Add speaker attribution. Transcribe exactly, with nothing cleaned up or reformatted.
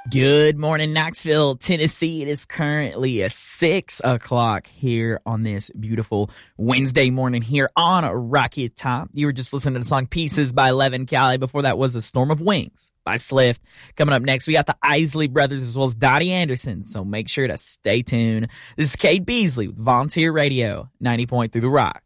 Speaker 1: Good morning, Knoxville, Tennessee. It is currently a six o'clock here on this beautiful Wednesday morning here on Rocket Top. You were just listening to the song Pieces by Levin Cali. Before that was A Storm of Wings by Slift. Coming up next, we got the Isley Brothers as well as Dottie Anderson. So make sure to stay tuned. This is Cade Beasley with Volunteer Radio, ninety point three The Rock.